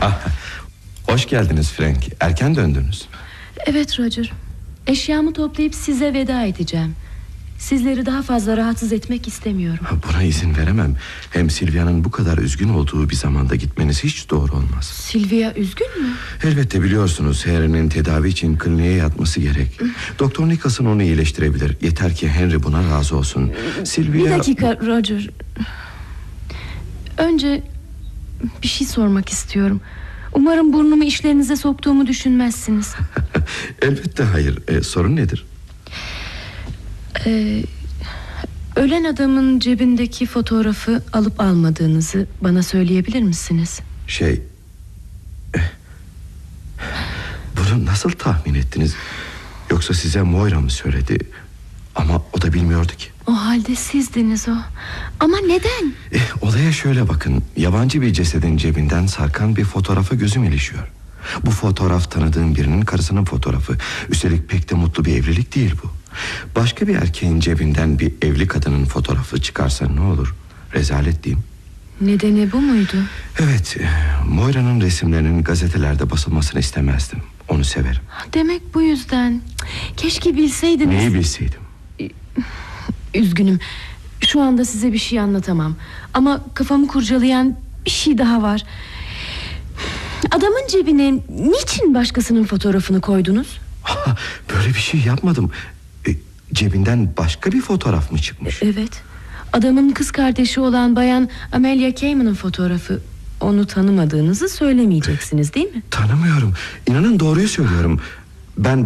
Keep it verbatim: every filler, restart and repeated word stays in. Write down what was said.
Ah, hoş geldiniz Frank. Erken döndünüz. Evet Roger. Eşyamı toplayıp size veda edeceğim. Sizleri daha fazla rahatsız etmek istemiyorum. Buna izin veremem. Hem Sylvia'nın bu kadar üzgün olduğu bir zamanda gitmeniz hiç doğru olmaz. Sylvia üzgün mü? Elbette, biliyorsunuz Harry'nin tedavi için kliniğe yatması gerek. Doktor Nicholson onu iyileştirebilir. Yeter ki Henry buna razı olsun. Sylvia... Bir dakika Roger. Önce bir şey sormak istiyorum. Umarım burnumu işlerinize soktuğumu düşünmezsiniz. Elbette hayır. E, sorun nedir? Ee, ölen adamın cebindeki fotoğrafı alıp almadığınızı bana söyleyebilir misiniz? Şey... eh, Bunu nasıl tahmin ettiniz? Yoksa size Moira mı söyledi? Ama o da bilmiyordu ki. O halde sizdiniz o. Ama neden? Eh, olaya şöyle bakın. Yabancı bir cesedin cebinden sarkan bir fotoğrafa gözüm ilişiyor. Bu fotoğraf tanıdığım birinin karısının fotoğrafı. Üstelik pek de mutlu bir evlilik değil bu. Başka bir erkeğin cebinden bir evli kadının fotoğrafı çıkarsa ne olur? Rezalet değil mi? Nedeni bu muydu? Evet, Moira'nın resimlerinin gazetelerde basılmasını istemezdim. Onu severim. Demek bu yüzden. Keşke bilseydiniz. Neyi bilseydim? Üzgünüm. Şu anda size bir şey anlatamam. Ama kafamı kurcalayan bir şey daha var. Adamın cebine niçin başkasının fotoğrafını koydunuz? Böyle bir şey yapmadım. E, cebinden başka bir fotoğraf mı çıkmış? Evet. Adamın kız kardeşi olan bayan Amelia Cayman'ın fotoğrafı. Onu tanımadığınızı söylemeyeceksiniz değil mi? Tanımıyorum. İnanın doğruyu söylüyorum. Ben